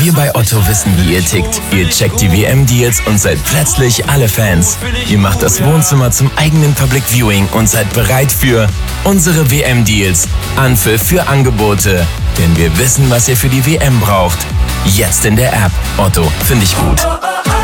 Wir bei Otto wissen, wie ihr tickt. Ihr checkt die WM-Deals und seid plötzlich alle Fans. Ihr macht das Wohnzimmer zum eigenen Public Viewing und seid bereit für unsere WM-Deals. Anpfiff für Angebote. Denn wir wissen, was ihr für die WM braucht. Jetzt in der App. Otto, finde ich gut.